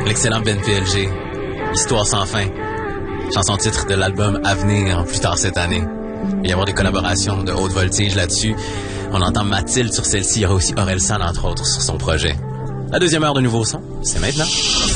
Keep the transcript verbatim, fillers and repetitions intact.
l'excellent Ben P L G, Histoire sans fin, chanson titre de l'album à venir plus tard cette année. Il va y avoir des collaborations de haute voltige là-dessus. On entend Mathilde sur celle-ci, il y aura aussi Orelsan entre autres sur son projet. La deuxième heure de Nouveau Son, c'est maintenant.